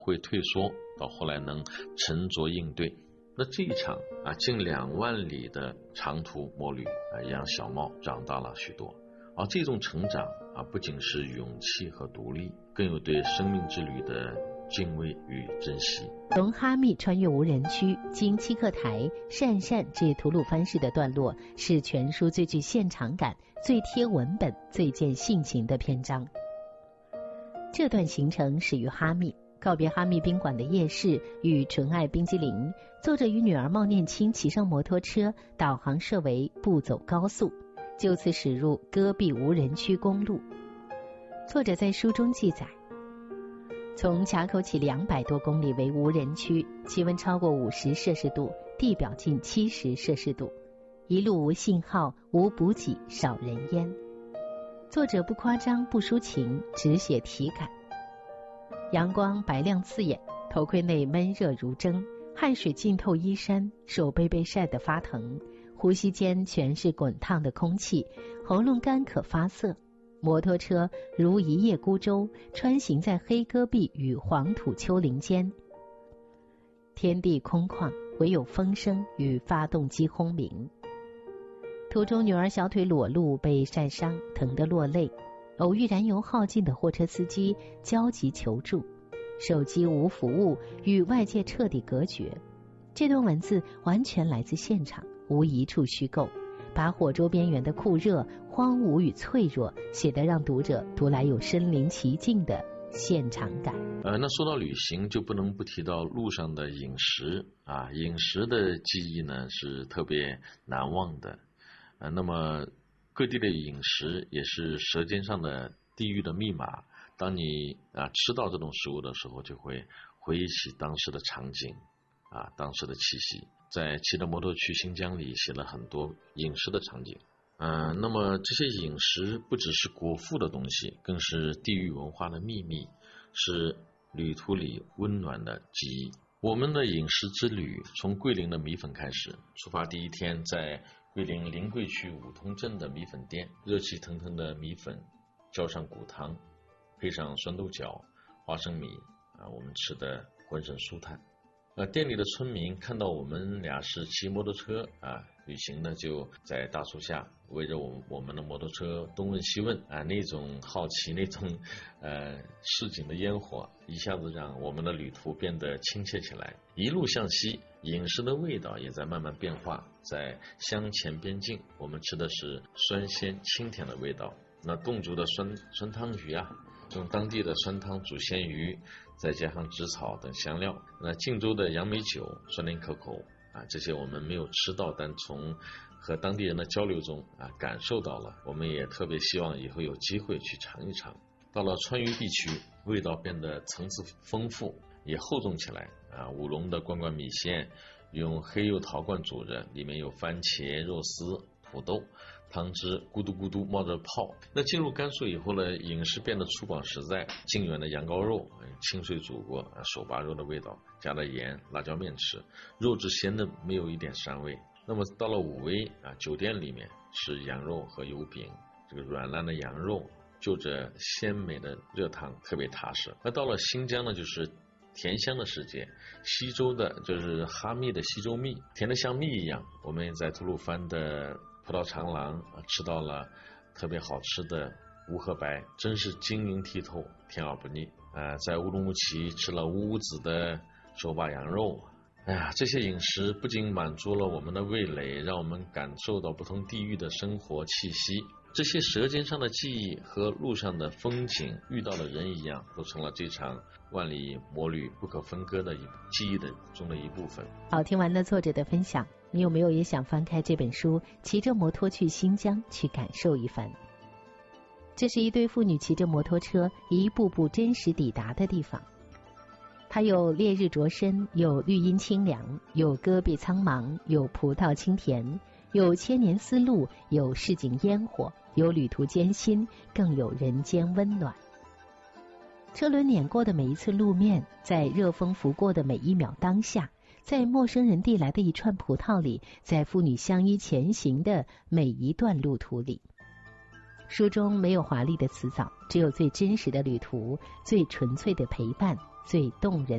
会退缩，到后来能沉着应对。那这一场近2万里的长途摩旅也让小茂长大了许多。而这种成长不仅是勇气和独立，更有对生命之旅的敬畏与珍惜。 从哈密穿越无人区，经七克台、鄯善至吐鲁番市的段落，是全书最具现场感、最贴文本、最见性情的篇章。这段行程始于哈密，告别哈密宾馆的夜市与纯爱冰激凌，作者与女儿茂念青骑上摩托车，导航设为不走高速，就此驶入戈壁无人区公路。作者在书中记载，从卡口起200多公里为无人区，气温超过50摄氏度，地表近70摄氏度，一路无信号，无补给，少人烟。作者不夸张不抒情，只写体感。阳光白亮刺眼，头盔内闷热如蒸，汗水浸透衣衫，手背被晒得发疼，呼吸间全是滚烫的空气，喉咙干渴发涩。摩托车如一叶孤舟，穿行在黑戈壁与黄土丘陵间，天地空旷，唯有风声与发动机轰鸣。途中女儿小腿裸露，被晒伤，疼得落泪，偶遇燃油耗尽的货车司机，焦急求助，手机无服务，与外界彻底隔绝。这段文字完全来自现场，无一处虚构，把火周边缘的酷热、荒芜与脆弱写得让读者读来有身临其境的现场感。 那说到旅行，就不能不提到路上的饮食饮食的记忆呢是特别难忘的。那么各地的饮食也是舌尖上的地域的密码。当你吃到这种食物的时候，就会回忆起当时的场景当时的气息。在骑着摩托去新疆里写了很多饮食的场景。那么这些饮食不只是果腹的东西，更是地域文化的秘密，是旅途里温暖的记忆。我们的饮食之旅从桂林的米粉开始，出发第一天在桂林临桂区五通镇的米粉店，热气腾腾的米粉浇上骨汤，配上酸豆角、花生米我们吃得浑身舒坦。店里的村民看到我们俩是骑摩托车旅行的，就在大树下围着我们的摩托车东问西问那种好奇，那种市井的烟火，一下子让我们的旅途变得亲切起来。一路向西，饮食的味道也在慢慢变化。在湘黔边境，我们吃的是酸鲜清甜的味道，那侗族的酸汤鱼用当地的酸汤煮鲜鱼，再加上紫草等香料。那晋州的杨梅酒酸甜可口这些我们没有吃到，但从和当地人的交流中感受到了。我们也特别希望以后有机会去尝一尝。到了川渝地区，味道变得层次丰富，也厚重起来武隆的罐罐米线用黑釉陶罐煮着，里面有番茄、肉丝、土豆，汤汁咕嘟咕嘟冒着泡。那进入甘肃以后呢，饮食变得粗犷实在。靖远的羊羔肉清水煮过，手把肉的味道，加了盐、辣椒面吃，肉质鲜嫩，没有一点膻味。那么到了武威酒店里面吃羊肉和油饼，这个软烂的羊肉就着鲜美的热汤，特别踏实。那到了新疆呢，就是甜香的世界。西周的就是哈密的西周蜜，甜得像蜜一样。我们在吐鲁番的葡萄长廊吃到了特别好吃的乌合白，真是晶莹剔透，甜而不腻。在乌鲁木齐吃了乌子的手把羊肉。这些饮食不仅满足了我们的味蕾，让我们感受到不同地域的生活气息。这些舌尖上的记忆和路上的风景、遇到的人一样，都成了这场万里摩旅不可分割的记忆中的一部分。 好，听完了作者的分享，你有没有也想翻开这本书，骑着摩托去新疆去感受一番？这是一对妇女骑着摩托车一步步真实抵达的地方。它有烈日灼身，有绿荫清凉，有戈壁苍茫，有葡萄清甜，有千年丝路，有市井烟火，有旅途艰辛，更有人间温暖。车轮碾过的每一次路面，在热风拂过的每一秒当下，在陌生人递来的一串葡萄里，在父女相依前行的每一段路途里。书中没有华丽的辞藻，只有最真实的旅途，最纯粹的陪伴， 最动人。